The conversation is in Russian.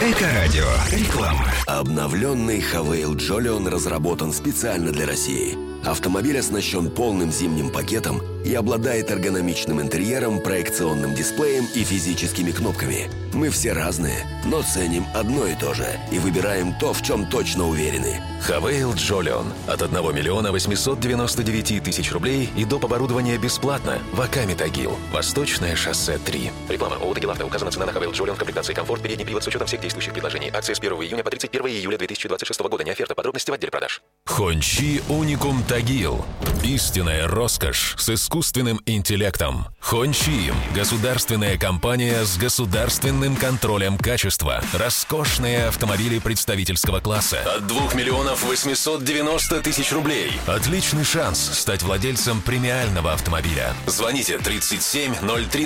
Эко-радио. Реклама. Обновленный Хавейл Джолион разработан специально для России. Автомобиль оснащен полным зимним пакетом и обладает эргономичным интерьером, проекционным дисплеем и физическими кнопками. Мы все разные, но ценим одно и то же и выбираем то, в чем точно уверены. Хавейл Джолион. От 1 миллиона 899 тысяч рублей и доп. Оборудование бесплатно. Ваками Тагил. Восточное шоссе 3. Реклама. ООО «Тагил Авто». Указана цена на Хавейл Джолион в комплектации «Комфорт». Передний привод с учетом всех действующих предложений. Акция с 1 июня по 31 июля 2026 года. Не оферта. Подробности в отделе продаж. Хончи Уникум Тагил. Истинная роскошь с искусственным интеллектом. Хончи – государственная компания с государственным контролем качества. Роскошные автомобили представительскского класса. От 2 миллионов 890 тысяч рублей. Отличный шанс стать владельцем премиального автомобиля. Звоните 37 03